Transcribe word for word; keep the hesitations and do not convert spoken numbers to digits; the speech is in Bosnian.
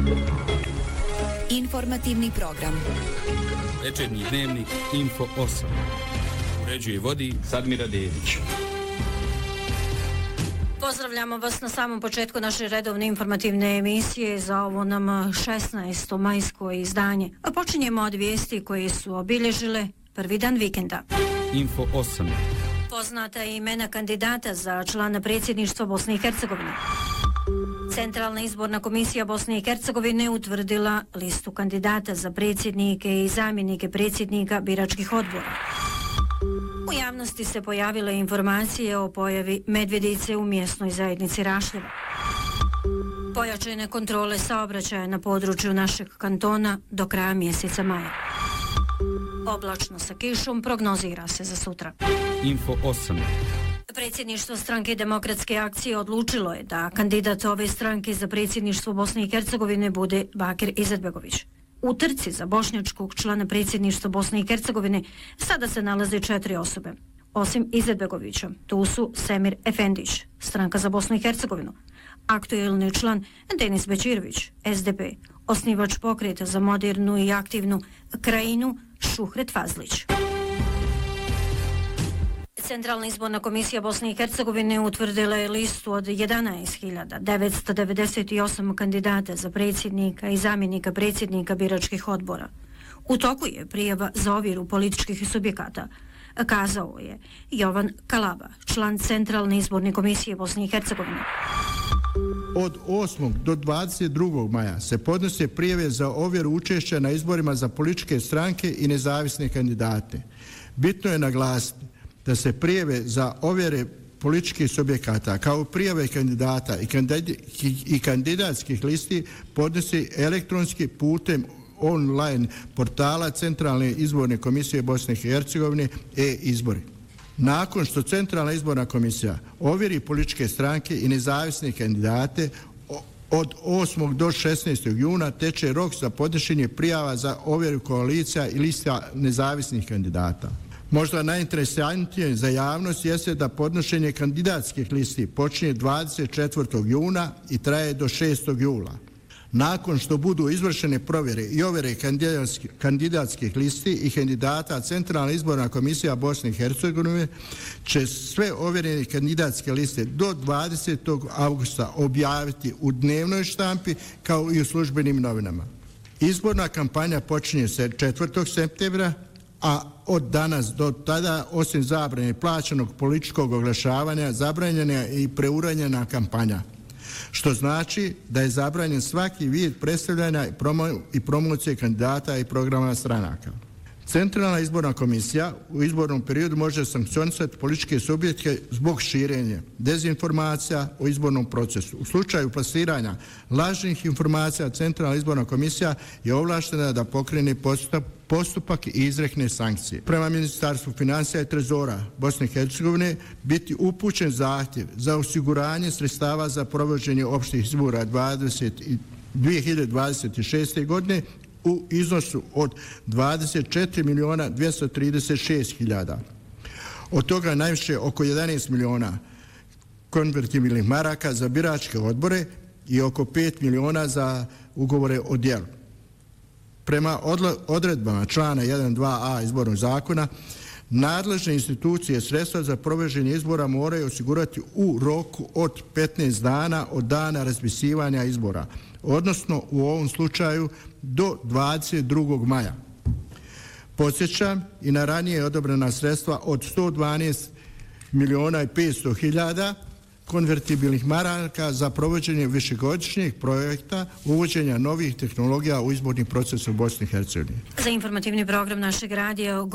Informativni program. Večernji dnevnik Info osam. Uređuje i vodi Sadmira Dedić. Pozdravljamo vas na samom početku naše redovne informativne emisije za ovo nam šesnaesto majsko izdanje. A počinjemo od vijesti koje su obilježile prvi dan vikenda. Info osam. Poznata imena kandidata za člana predsjedništva Bosne i Hercegovine. Centralna izborna komisija Bosne i Hercegovine utvrdila listu kandidata za predsjednike i zamjenike predsjednika biračkih odbora. U javnosti se pojavile informacije o pojavi medvjedice u mjesnoj zajednici Rašljeva. Pojačane kontrole saobraćaja na području našeg kantona do kraja mjeseca maja. Oblačno sa kišom prognozira se za sutra. Info osam. Predsjedništvo stranke Demokratske akcije odlučilo je da kandidat ove stranke za predsjedništvo Bosne i Hercegovine bude Bakir Izetbegović. U trci za bošnjačkog člana predsjedništva Bosne i Hercegovine sada se nalaze četiri osobe. Osim Izetbegovića, tu su Semir Efendić, stranka za Bosnu i Hercegovinu, aktuelni član Denis Bećirović, S D P, osnivač pokreta za modernu i aktivnu krajinu Šuhret Fazlić. Centralna izborna komisija Bosne i Hercegovine utvrdila je listu od jedanaest hiljada devetsto devedeset osam kandidata za predsjednika i zamjenika predsjednika biračkih odbora. U toku je prijava za ovjeru političkih subjekata, kazao je Jovan Kalaba, član Centralne izborne komisije Bosne i Hercegovine. Od osmog do dvadeset drugog maja se podnose prijave za ovjeru učešća na izborima za političke stranke i nezavisne kandidate. Bitno je naglasiti da se prijave za ovjere političkih subjekata kao prijave kandidata i kandidatskih listi podnosi elektronski putem online portala Centralne izborne komisije Bosne i Hercegovine e-izbori. Nakon što Centralna izborna komisija ovjeri političke stranke i nezavisne kandidate, od osmog do šesnaestog juna teče rok za podnošenje prijava za ovjeru koalicija i lista nezavisnih kandidata. Možda najinteresantnije za javnost jeste da podnošenje kandidatskih listi počinje dvadeset četvrtog juna i traje do šestog jula. Nakon što budu izvršene provjere i ovjere kandidatskih listi i kandidata, Centralna izborna komisija Bosne i Hercegovine će sve ovjerene kandidatske liste do dvadesetog avgusta objaviti u dnevnoj štampi kao i u službenim novinama. Izborna kampanja počinje se četvrtog septembra, a od danas do tada, osim zabrane plaćenog političkog oglašavanja, zabranjena je i preuranjena kampanja, što znači da je zabranjen svaki vid predstavljanja i promocije kandidata i programa stranaka. Centralna izborna komisija u izbornom periodu može sankcionisati političke subjekte zbog širenja dezinformacija o izbornom procesu. U slučaju plasiranja lažnih informacija, Centralna izborna komisija je ovlaštena da pokrene postupak postupak i izrekne sankcije. Prema Ministarstvu financija i trezora Bosne i Hercegovine biti upućen zahtjev za osiguranje sredstava za provođenje opštih izbora dvije hiljade dvadeset šeste. godine u iznosu od dvadeset četiri milijuna dvjesto trideset šest hiljada. Od toga najviše oko jedanaest milijuna konvertibilnih maraka za biračke odbore i oko pet milijuna za ugovore o djelu. Prema odredbama člana jedan dva a izbornog zakona, nadležne institucije sredstva za provođenje izbora moraju osigurati u roku od petnaest dana od dana raspisivanja izbora, odnosno u ovom slučaju do dvadeset drugog maja. Podsjećam i na ranije odobrena sredstva od sto dvanaest milijuna i petsto hiljada konvertibilnih maraka za provođenje višegodišnjeg projekta uvođenja novih tehnologija u izborni proces u Bosni i Hercegovini. Za informativni program našeg radija